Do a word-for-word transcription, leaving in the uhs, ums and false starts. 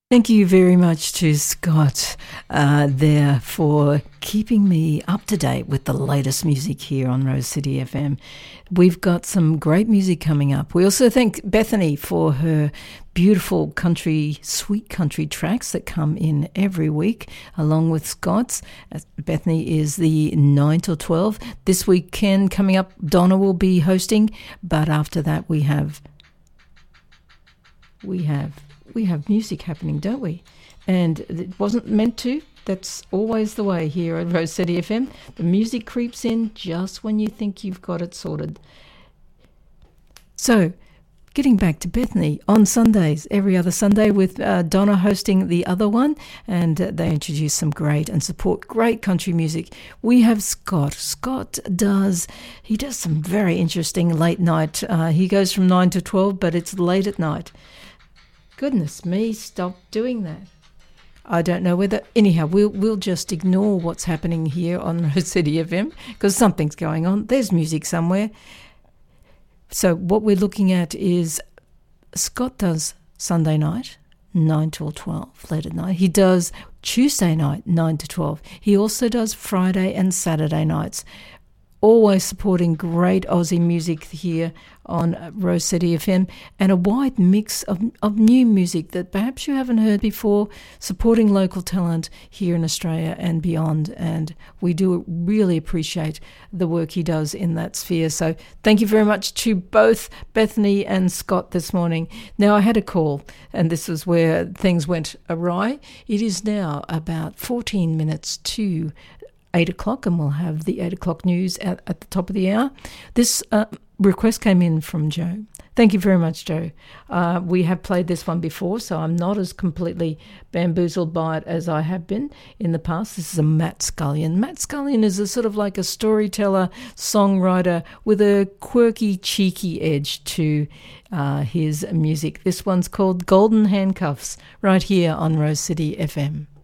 Thank you very much to Scott uh, there for keeping me up to date with the latest music here on Rose City F M. We've got some great music coming up. We also thank Bethany for her beautiful country, sweet country tracks that come in every week, along with Scott's. Bethany is the nine till twelve. This weekend coming up, Donna will be hosting, but after that we have... We have... We have music happening, don't we? And it wasn't meant to. That's always the way here at Rose City F M. The music creeps in just when you think you've got it sorted. So, getting back to Bethany, on Sundays, every other Sunday with uh, Donna hosting the other one, and uh, they introduce some great and support great country music. We have Scott. Scott does, he does some very interesting late night. Uh, he goes from nine to twelve, but it's late at night. Goodness me, stop doing that. I don't know whether... Anyhow, we'll, we'll just ignore what's happening here on Rose City F M because something's going on. There's music somewhere. So what we're looking at is Scott does Sunday night, nine till twelve, late at night. He does Tuesday night, nine to twelve. He also does Friday and Saturday nights. Always supporting great Aussie music here on Rose City F M, and a wide mix of, of new music that perhaps you haven't heard before, supporting local talent here in Australia and beyond. And we do really appreciate the work he does in that sphere. So thank you very much to both Bethany and Scott this morning. Now, I had a call, and this was where things went awry. It is now about fourteen minutes to eight o'clock, and we'll have the eight o'clock news at, at the top of the hour. This uh, request came in from Joe. Thank you very much, Joe. Uh, we have played this one before, so I'm not as completely bamboozled by it as I have been in the past. This is a Matt Scullion. Matt Scullion is a sort of like a storyteller, songwriter with a quirky, cheeky edge to uh, his music. This one's called Golden Handcuffs, right here on Rose City F M.